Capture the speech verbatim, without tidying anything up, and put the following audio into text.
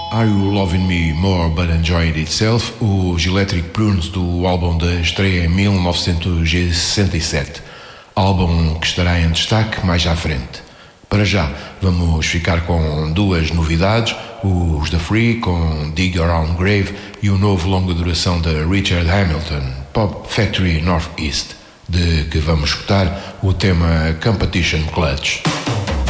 Are You Loving Me More But Enjoy It Itself, os Electric Prunes do álbum da estreia em mil novecentos e sessenta e sete, álbum que estará em destaque mais à frente. Para já, vamos ficar com duas novidades, os The Free com Dig Your Own Grave e o novo longa duração de Richard Hamilton, Pop Factory Northeast, de que vamos escutar o tema Competition Clutch.